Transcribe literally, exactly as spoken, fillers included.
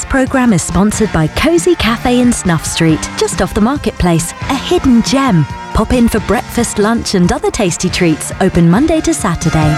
programme is sponsored by Cosy Cafe in Snuff Street, just off the marketplace, a hidden gem. Pop in for breakfast, lunch and other tasty treats, open Monday to Saturday.